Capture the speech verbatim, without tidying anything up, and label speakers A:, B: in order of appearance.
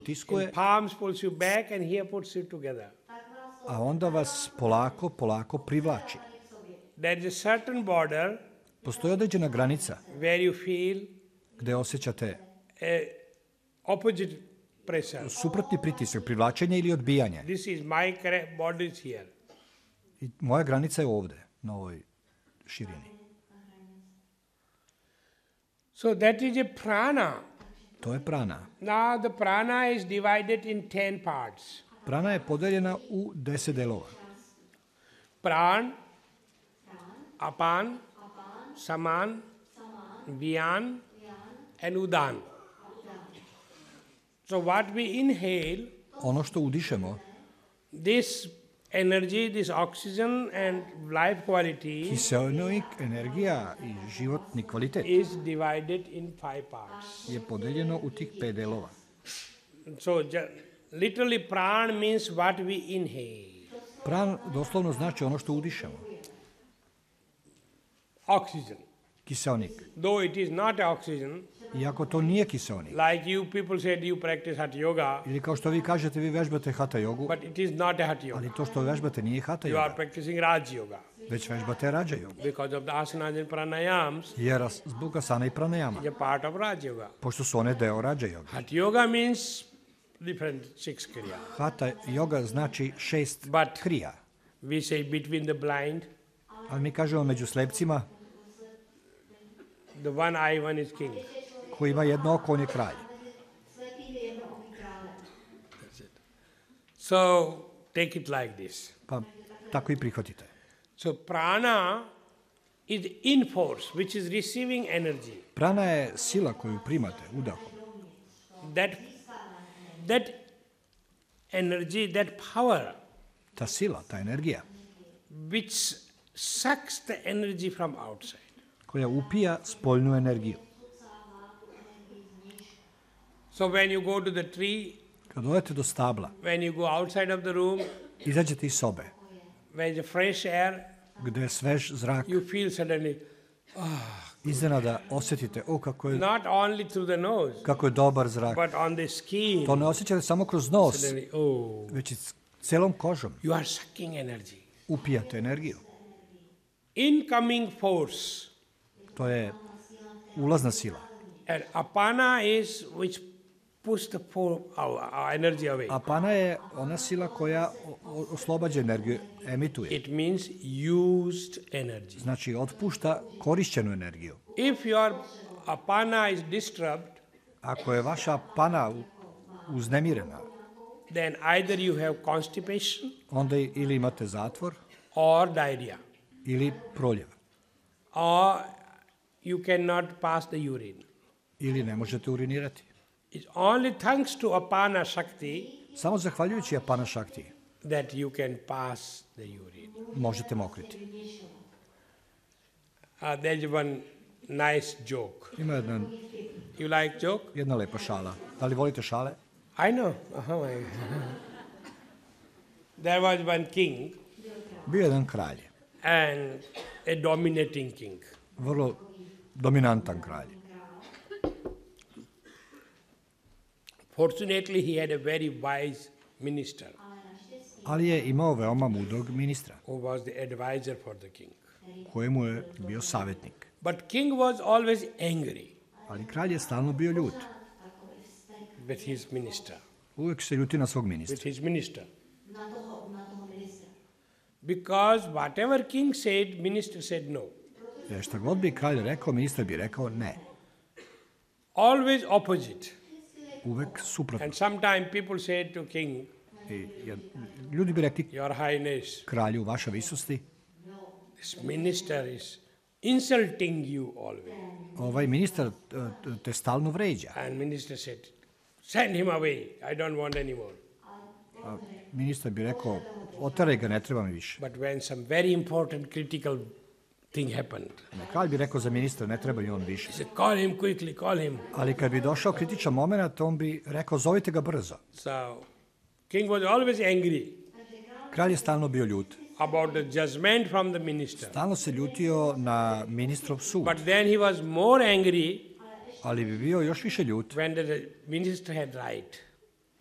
A: tiskuje,
B: And palms pulls you back and here puts you together.
A: a onda vas polako, polako privlači.
B: There is a certain border
A: Postoji određena granica
B: where you feel
A: gde osjećate
B: a opposite pressure.
A: suprotni pritisak, privlačenje ili odbijanje.
B: This is my correct border is here.
A: I moja granica je ovde, na ovoj širini.
B: So that is a prana.
A: To je prana.
B: Now the prana is divided in ten parts.
A: Prana je podeljena u deset delova.
B: Pran, apan, saman, vyan, and udan. So what we inhale,
A: Ono što udišemo,
B: this energy, this oxygen and life quality
A: kiseonik, energija i životni kvalitet
B: is divided in five parts.
A: je podeljeno u tih pet delova.
B: So ju- literally pran means what we inhale.
A: Pran doslovno znači ono što udišemo.
B: Oxygen.
A: Kiseonik.
B: Though it is not oxygen,
A: Iako to nije kiseonik.
B: like you people said you practice hatha yoga,
A: Ili kao što vi kažete, vi vežbate hatha jogu,
B: but it is not a hatha yoga.
A: ali to što vežbate nije hatha
B: You are
A: joga,
B: practicing Raj yoga
A: već vežbate rađa jogu.
B: because of the asanas and pranayams
A: Jer zbog asana i pranayama,
B: is a part of Raj yoga.
A: pošto su one deo rađa joga.
B: Hatha yoga means different six kriya.
A: Hatha joga znači šest
B: But-
A: krija.
B: We say between the blind,
A: Ali mi kažemo među slepcima,
B: the one eye, one is king.
A: ko ima jedno oko, on je kralj.
B: So take it like this.
A: Pa tako i prihvatite.
B: So prana is in force, which is receiving energy.
A: Prana je sila koju primate udahom.
B: That that energy, that power,
A: Ta sila, ta energija,
B: which sucks the energy from outside.
A: koja upija spoljnu energiju.
B: So when you go to the tree,
A: Kad odete do stabla,
B: when you go outside of the room,
A: izađete iz sobe,
B: where the fresh air,
A: gde je svež zrak,
B: you feel suddenly,
A: iznenada osjetite, o, kako je,
B: not only through the nose,
A: kako je dobar zrak.
B: but on the skin,
A: To ne osjećate samo kroz nos,
B: suddenly, oh,
A: već i s- celom kožom.
B: you are sucking energy.
A: Upijate energiju.
B: Incoming force.
A: To je ulazna sila.
B: And apana is which push the for, our, our energy away.
A: A pana je ona sila koja o- o- oslobađa energiju, emituje.
B: It means used energy.
A: Znači, otpušta korišćenu energiju.
B: If your apana is disturbed,
A: Ako je vaša pana u- uznemirena,
B: then either you have constipation
A: onda i- ili imate zatvor,
B: or diarrhea,
A: ili proljev,
B: or you cannot pass the urine.
A: ili ne možete urinirati.
B: It's only thanks to apana shakti
A: Samo zahvaljujući apana šakti
B: that you can pass the urine.
A: možete mokriti.
B: Uh, there's one nice joke.
A: Ima jedna,
B: You like joke?
A: jedna lepa šala. Da li volite šale?
B: I know. Uh-huh. I- There was one king
A: Bio je jedan kralj,
B: and a dominating king.
A: vrlo dominantan kralj.
B: Fortunately, he had a very wise minister
A: Ali je imao veoma mudrog ministra,
B: who was the advisor for the king.
A: kojemu je bio savjetnik.
B: But king was always angry
A: Ali kralj je stalno bio ljut.
B: with his minister,
A: Uvijek se ljuti na svog ministra.
B: with his minister. Because whatever king said, minister said no.
A: Jer šta god bi kralj rekao, ministar bi rekao ne.
B: Always opposite.
A: Uvek suprotno.
B: And sometimes people say to king,
A: I, jer, ljudi bi rekli
B: Your Highness,
A: kralju, vaša visosti,
B: this minister is insulting you always.
A: ovaj ministar e, te stalno vređa.
B: And minister said, send him away. I don't want any more.
A: A ministar bi rekao, oteraj ga, ne treba mi više.
B: But when some very important critical thing happened,
A: Kralj bi rekao za ministra, ne treba mi on više.
B: he said, call him quickly, call him.
A: Ali kad bi došao kritičan moment, on bi rekao, zovite ga brzo.
B: So king was always angry
A: Kralj je stalno bio ljut.
B: about the judgment from the minister.
A: Stalno se ljutio na ministrov sud,
B: But then he was more angry
A: ali bi bio još više ljut
B: when the minister had right.